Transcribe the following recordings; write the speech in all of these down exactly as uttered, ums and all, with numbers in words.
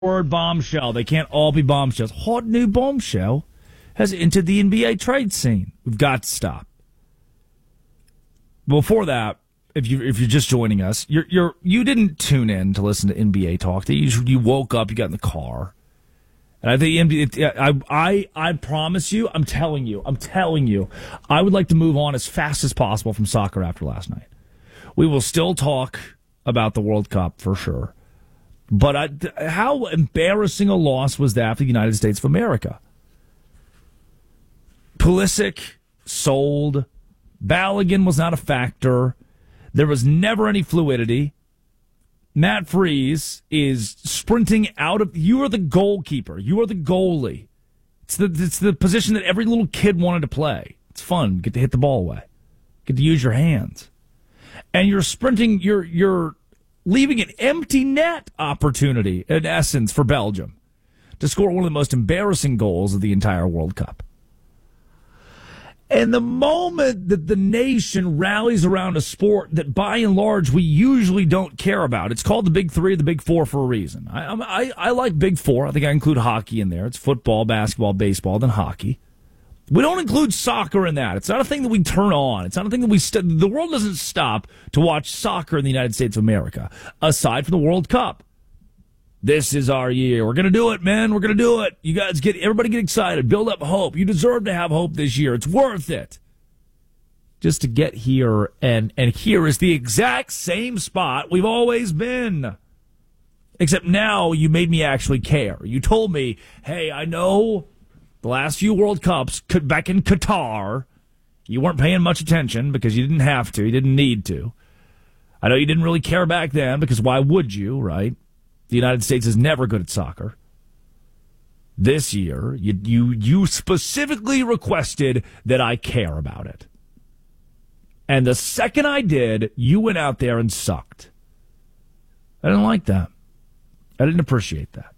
word bombshell. They can't all be bombshells. Hot new bombshell has entered the N B A trade scene. We've got to stop. Before that, if you if you're just joining us, you're you're you didn't tune in to listen to N B A talk. You you woke up, you got in the car, and I think N B A. I I I promise you, I'm telling you, I'm telling you, I would like to move on as fast as possible from soccer after last night. We will still talk about the World Cup for sure. But I, how embarrassing a loss was that for the United States of America? Pulisic sold. Balogun was not a factor. There was never any fluidity. Matt Freese is sprinting out of... You are the goalkeeper. You are the goalie. It's the, it's the position that every little kid wanted to play. It's fun. Get to hit the ball away. Get to use your hands. And you're sprinting... You're you're... leaving an empty net opportunity, in essence, for Belgium to score one of the most embarrassing goals of the entire World Cup. And the moment that the nation rallies around a sport that, by and large, we usually don't care about, it's called the Big Three or the Big Four for a reason. I, I, I like Big Four. I think I include hockey in there. It's football, basketball, baseball, then hockey. We don't include soccer in that. It's not a thing that we turn on. It's not a thing that we... St- the world doesn't stop to watch soccer in the United States of America, aside from the World Cup. This is our year. We're going to do it, man. We're going to do it. You guys get... Everybody get excited. Build up hope. You deserve to have hope this year. It's worth it. Just to get here, and, and here is the exact same spot we've always been. Except now you made me actually care. You told me, hey, I know... The last few World Cups back in Qatar, you weren't paying much attention because you didn't have to. You didn't need to. I know you didn't really care back then because why would you, right? The United States is never good at soccer. This year, you you, you specifically requested that I care about it. And the second I did, you went out there and sucked. I didn't like that. I didn't appreciate that.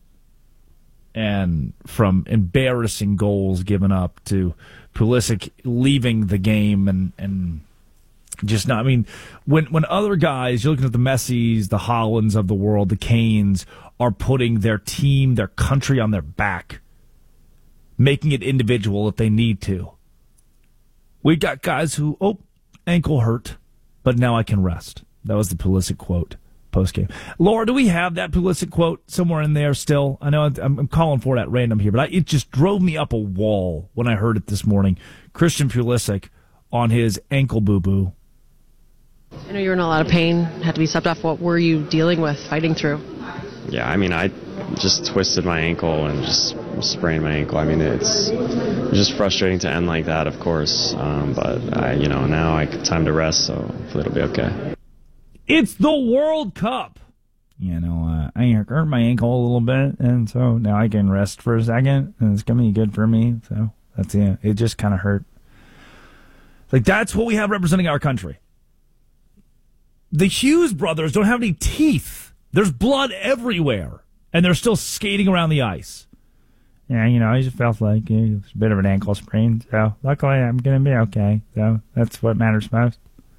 And from embarrassing goals given up to Pulisic leaving the game and, and just not, I mean, when, when other guys, you're looking at the Messis, the Haalands of the world, the Kanes, are putting their team, their country on their back, making it individual if they need to. We got guys who, oh, ankle hurt, but now I can rest. That was the Pulisic quote. Post-game. Laura, do we have that Pulisic quote somewhere in there still? I know I'm, I'm calling for it at random here, but I, it just drove me up a wall when I heard it this morning. Christian Pulisic on his ankle boo-boo. I know you were in a lot of pain, had to be subbed off. What were you dealing with, fighting through? Yeah, I mean, I just twisted my ankle and just sprained my ankle. I mean, it's just frustrating to end like that, of course. Um, but, I, you know, now I have time to rest, so hopefully it'll be okay. It's the World Cup. You know, uh, I hurt my ankle a little bit, and so now I can rest for a second, and it's going to be good for me. So that's yeah, it. Just kind of hurt. Like, that's what we have representing our country. The Hughes brothers don't have any teeth. There's blood everywhere, and they're still skating around the ice. Yeah, you know, I just felt like it was a bit of an ankle sprain, so luckily I'm going to be okay. So that's what matters most.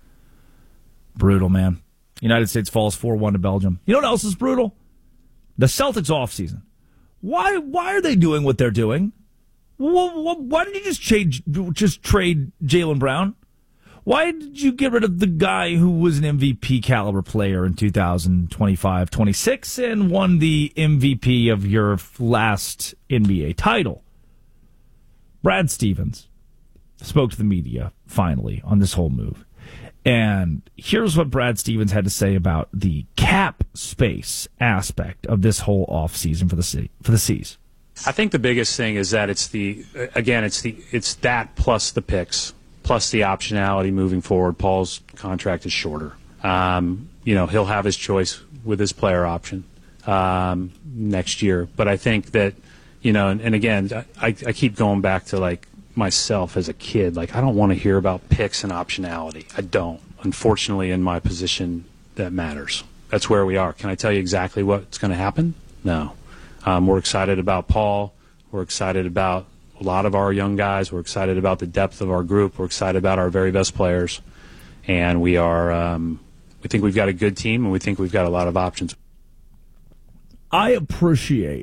Brutal, man. United States falls four one to Belgium. You know what else is brutal? The Celtics offseason. Why why are they doing what they're doing? Why, why didn't you just trade, just trade Jaylen Brown? Why did you get rid of the guy who was an M V P caliber player in two thousand twenty-five twenty-six and won the M V P of your last N B A title? Brad Stevens spoke to the media, finally, on this whole move. And here's what Brad Stevens had to say about the cap space aspect of this whole offseason for the city, for the C's. I think the biggest thing is that it's the again it's the it's that plus the picks plus the optionality moving forward. Paul's contract is shorter. Um, you know, he'll have his choice with his player option um, next year. But I think that, you know, and, and again, I, I keep going back to like myself as a kid. Like, I don't want to hear about picks and optionality. I don't. Unfortunately, in my position, that matters. That's where we are. Can I tell you exactly what's going to happen? No. Um, we're excited about Paul. We're excited about a lot of our young guys. We're excited about the depth of our group. We're excited about our very best players. And we are, um, we think we've got a good team, and we think we've got a lot of options. I appreciate